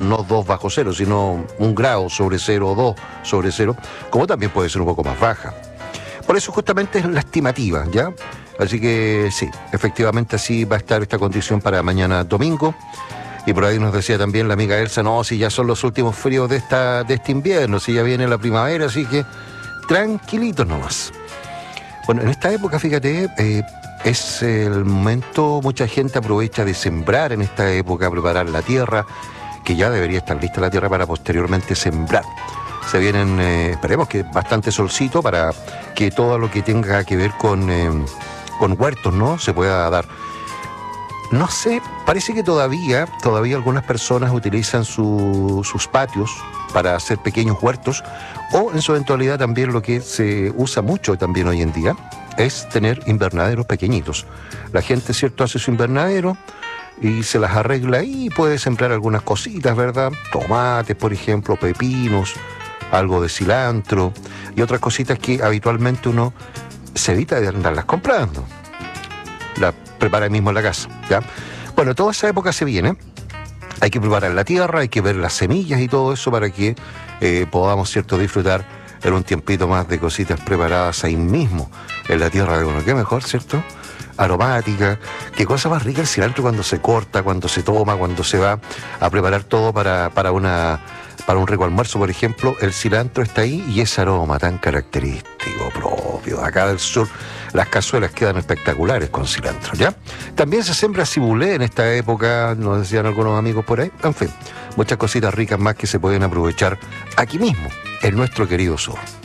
no 2 bajo cero, sino 1 grado sobre cero o 2 sobre cero, como también puede ser un poco más baja. Por eso justamente es la estimativa, ¿ya? Así que sí, efectivamente así va a estar esta condición para mañana domingo. Y por ahí nos decía también la amiga Elsa, no, si ya son los últimos fríos de este invierno, si ya viene la primavera, así que tranquilitos nomás. Bueno, en esta época, fíjate, es el momento, mucha gente aprovecha de sembrar en esta época, preparar la tierra, que ya debería estar lista la tierra para posteriormente sembrar. Se vienen, esperemos que bastante solcito para que todo lo que tenga que ver con huertos, ¿no?, se pueda dar. No sé, parece que todavía algunas personas utilizan sus patios para hacer pequeños huertos, o en su eventualidad también lo que se usa mucho también hoy en día es tener invernaderos pequeñitos. La gente, ¿cierto?, hace su invernadero y se las arregla ahí, puede sembrar algunas cositas, ¿verdad? Tomates, por ejemplo, pepinos, algo de cilantro y otras cositas que habitualmente uno se evita de andarlas comprando. La prepara ahí mismo en la casa, ¿ya? Bueno, toda esa época se viene. Hay que preparar la tierra, hay que ver las semillas y todo eso para que podamos, ¿cierto?, disfrutar en un tiempito más de cositas preparadas ahí mismo, en la tierra de uno. Qué mejor, ¿cierto? Aromática. Qué cosa más rica el cilantro cuando se corta, cuando se toma, cuando se va a preparar todo para un rico almuerzo, por ejemplo. El cilantro está ahí y ese aroma tan característico, propio. Acá del sur, las cazuelas quedan espectaculares con cilantro, ¿ya? También se siembra cibulé en esta época, nos decían algunos amigos por ahí. En fin, muchas cositas ricas más que se pueden aprovechar aquí mismo, en nuestro querido sur.